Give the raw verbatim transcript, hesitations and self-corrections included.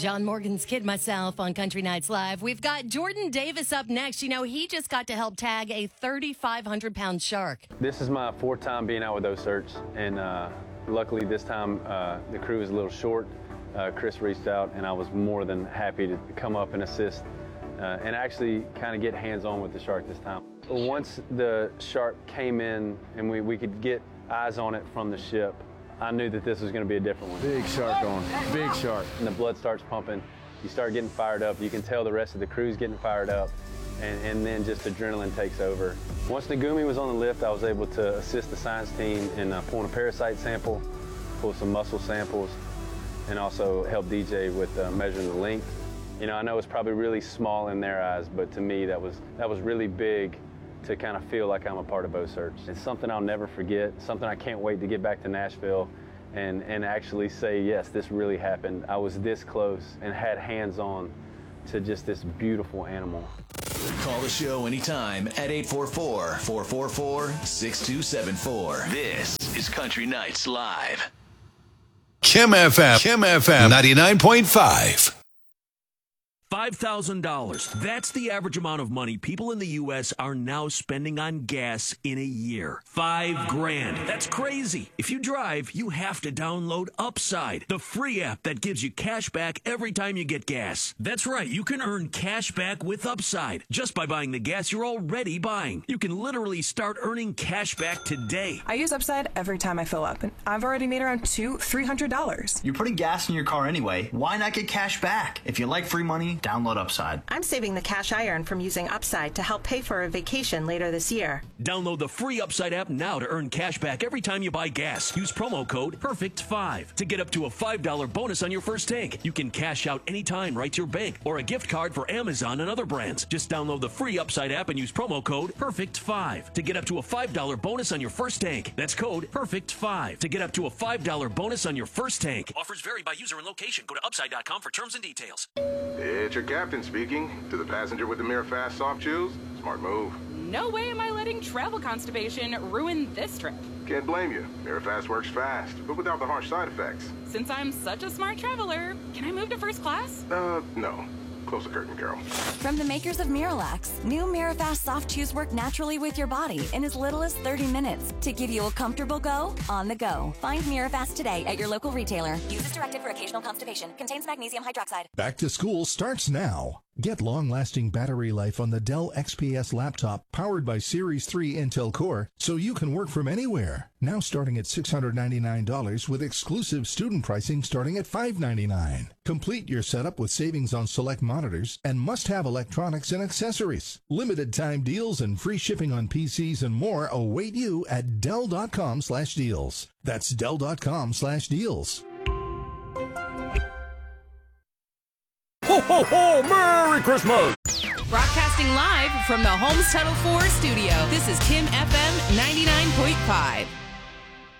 John Morgan's Kid Myself on Country Nights Live. We've got Jordan Davis up next. You know, he just got to help tag a thirty-five hundred pound shark. This is my fourth time being out with Osearch, and uh, luckily this time uh, the crew was a little short. Uh, Chris reached out, and I was more than happy to come up and assist uh, and actually kind of get hands-on with the shark this time. Once the shark came in and we, we could get eyes on it from the ship, I knew that this was going to be a different one. Big shark on, big shark. And the blood starts pumping. You start getting fired up. You can tell the rest of the crew's getting fired up. And, and then just adrenaline takes over. Once Nagumi was on the lift, I was able to assist the science team in uh, pulling a parasite sample, pull some muscle samples, and also help D J with uh, measuring the length. You know, I know it's probably really small in their eyes, but to me, that was, that was really big to kind of feel like I'm a part of Osearch. It's something I'll never forget, something I can't wait to get back to Nashville and, and actually say, yes, this really happened. I was this close and had hands-on to just this beautiful animal. Call the show anytime at eight four four, four four four, six two seven four. This is Country Nights Live. Kim F M, Kim F M ninety-nine point five. five thousand dollars. That's the average amount of money people in the U S are now spending on gas in a year. Five grand. That's crazy. If you drive, you have to download Upside, the free app that gives you cash back every time you get gas. That's right. You can earn cash back with Upside just by buying the gas you're already buying. You can literally start earning cash back today. I use Upside every time I fill up, and I've already made around two, three hundred dollars. You're putting gas in your car anyway. Why not get cash back? If you like free money, download Upside. I'm saving the cash I earn from using Upside to help pay for a vacation later this year. Download the free Upside app now to earn cash back every time you buy gas. Use promo code perfect five to get up to a five dollar bonus on your first tank. You can cash out anytime right to your bank or a gift card for Amazon and other brands. Just download the free Upside app and use promo code perfect five to get up to a five dollar bonus on your first tank. That's code perfect five to get up to a five dollar bonus on your first tank. Offers vary by user and location. Go to upside dot com for terms and details. It's your captain speaking. To the passenger with the Mirafast soft chews, smart move. No way am I letting travel constipation ruin this trip. Can't blame you. Mirafast works fast, but without the harsh side effects. Since I'm such a smart traveler, can I move to first class? Uh, no. Close the curtain, girl. From the makers of Miralax, new Mirafast soft chews work naturally with your body in as little as thirty minutes to give you a comfortable go on the go. Find Mirafast today at your local retailer. Use as directed for occasional constipation. Contains magnesium hydroxide. Back to school starts now. Get long-lasting battery life on the Dell X P S laptop powered by Series three Intel Core so you can work from anywhere. Now starting at six hundred ninety-nine dollars with exclusive student pricing starting at five hundred ninety-nine dollars. Complete your setup with savings on select monitors and must-have electronics and accessories. Limited time deals and free shipping on P Cs and more await you at Dell.com slash deals. That's Dell.com slash deals. Ho, ho, ho! Merry Christmas! Broadcasting live from the Homes Tunnel four studio, this is Kim F M ninety-nine point five.